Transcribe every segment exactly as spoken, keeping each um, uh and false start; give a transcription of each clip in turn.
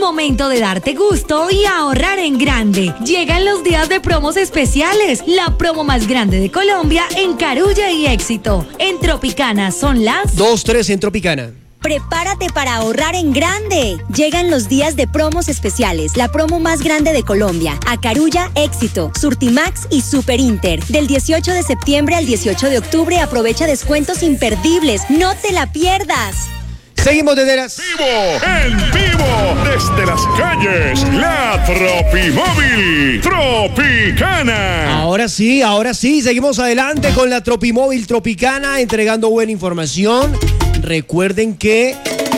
Momento de darte gusto y ahorrar en grande. Llegan los días de promos especiales. La promo más grande de Colombia en Carulla y Éxito. En Tropicana son las dos tres en Tropicana. Prepárate para ahorrar en grande. Llegan los días de promos especiales, la promo más grande de Colombia. A Carulla, Éxito, Surtimax y Super Inter. Del dieciocho de septiembre al dieciocho de octubre aprovecha descuentos imperdibles. No te la pierdas. Seguimos desde las... ¡Vivo! ¡En vivo! Desde las calles, la Tropimóvil Tropicana. Ahora sí, ahora sí, seguimos adelante con la Tropimóvil Tropicana, entregando buena información. Recuerden que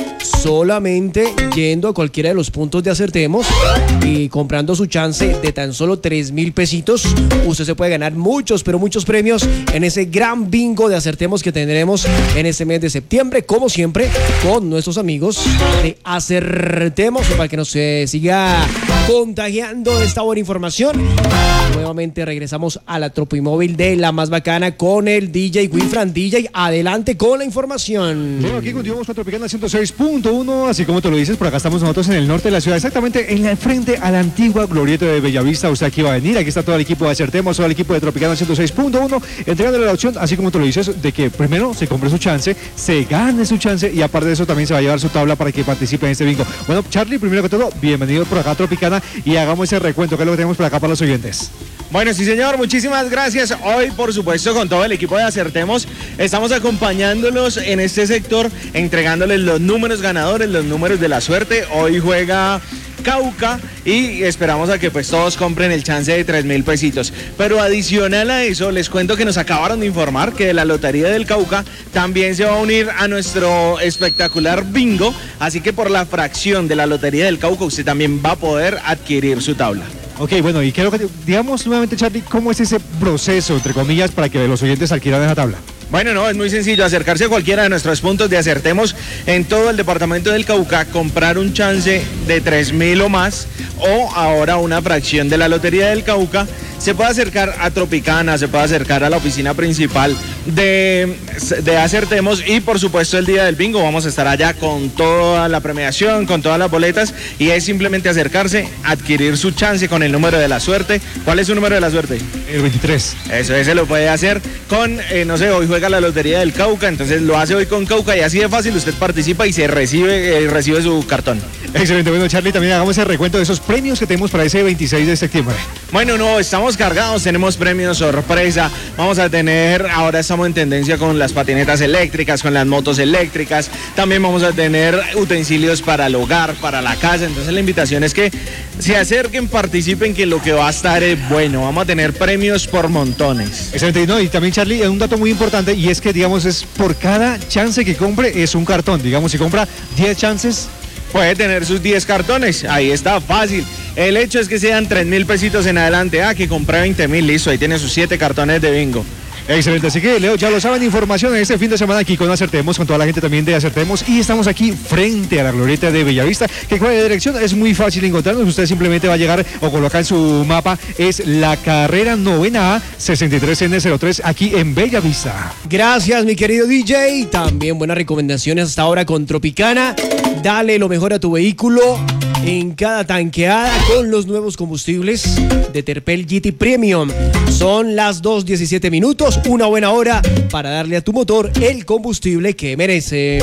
solamente yendo a cualquiera de los puntos de Acertemos y comprando su chance de tan solo tres mil pesitos, usted se puede ganar muchos, pero muchos premios en ese gran bingo de Acertemos que tendremos en este mes de septiembre, como siempre, con nuestros amigos de Acertemos, para que nos eh, siga contagiando de esta buena información. Nuevamente regresamos a la Tropimóvil de la más bacana con el D J Wilfran. D J, adelante con la información. Bueno, aquí continuamos con Tropicana ciento seis punto uno, así como te lo dices, por acá estamos nosotros en el norte de la ciudad, exactamente en el frente a la antigua glorieta de Bellavista. Usted aquí va a venir, aquí está todo el equipo de Acertemos, todo el equipo de Tropicana ciento seis punto uno, entregándole la opción, así como te lo dices, de que primero se compre su chance, se gane su chance y aparte de eso también se va a llevar su tabla para que participe en este bingo. Bueno, Charlie, primero que todo, bienvenido por acá a Tropicana y hagamos ese recuento, que es lo que tenemos por acá para los oyentes. Bueno, sí señor, muchísimas gracias. Hoy, por supuesto, con todo el equipo de Acertemos, estamos acompañándolos en este sector, entregándoles los números ganadores, los números de la suerte. Hoy juega Cauca y esperamos a que pues todos compren el chance de tres mil pesitos. Pero adicional a eso, les cuento que nos acabaron de informar que de la Lotería del Cauca también se va a unir a nuestro espectacular bingo, así que por la fracción de la Lotería del Cauca usted también va a poder adquirir su tabla. Ok, bueno, y quiero que digamos nuevamente, Charlie, ¿cómo es ese proceso, entre comillas, para que los oyentes adquieran esa tabla? Bueno, no, es muy sencillo, acercarse a cualquiera de nuestros puntos de Acertemos en todo el departamento del Cauca, comprar un chance de tres mil o más, o ahora una fracción de la Lotería del Cauca. Se puede acercar a Tropicana, se puede acercar a la oficina principal de, de Acertemos y por supuesto el día del bingo vamos a estar allá con toda la premiación, con todas las boletas y es simplemente acercarse, adquirir su chance con el número de la suerte. ¿Cuál es su número de la suerte? El veintitrés. Eso, ese lo puede hacer con, eh, no sé, hoy juega la Lotería del Cauca, entonces lo hace hoy con Cauca y así de fácil usted participa y se recibe, eh, recibe su cartón. Excelente, bueno Charlie, también hagamos el recuento de esos premios que tenemos para ese veintiséis de septiembre. Bueno, no, estamos cargados, tenemos premios sorpresa, vamos a tener, ahora estamos en tendencia con las patinetas eléctricas, con las motos eléctricas, también vamos a tener utensilios para el hogar, para la casa, entonces la invitación es que se acerquen, participen, que lo que va a estar es bueno, vamos a tener premios por montones. Excelente, no, y también Charlie, un dato muy importante y es que digamos es por cada chance que compre es un cartón, digamos si compra diez chances, puede tener sus diez cartones, ahí está, fácil. El hecho es que sean tres mil pesitos en adelante, ah, que compré veinte mil, listo, ahí tiene sus siete cartones de bingo. Excelente, así que Leo, ya lo saben, información en este fin de semana aquí con Acertemos, con toda la gente también de Acertemos y estamos aquí frente a la glorieta de Bellavista, que cuál es la dirección, es muy fácil encontrarnos, usted simplemente va a llegar o colocar en su mapa, es la carrera novena A sesenta y tres N cero tres aquí en Bellavista. Gracias mi querido D J, también buenas recomendaciones hasta ahora con Tropicana, dale lo mejor a tu vehículo en cada tanqueada con los nuevos combustibles de Terpel G T Premium. Son las dos diecisiete minutos, una buena hora para darle a tu motor el combustible que merece.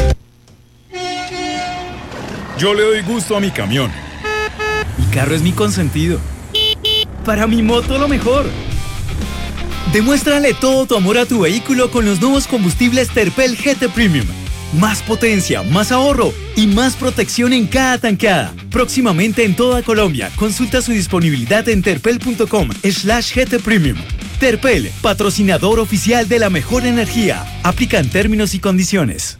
Yo le doy gusto a mi camión. Mi carro es mi consentido. Para mi moto lo mejor. Demuéstrale todo tu amor a tu vehículo con los nuevos combustibles Terpel G T Premium. Más potencia, más ahorro y más protección en cada tanqueada. Próximamente en toda Colombia. Consulta su disponibilidad en terpel.com slash GT Premium. Terpel, patrocinador oficial de la mejor energía. Aplican términos y condiciones.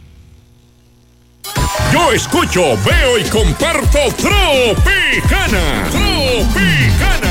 Yo escucho, veo y comparto Tropicana. Tropicana.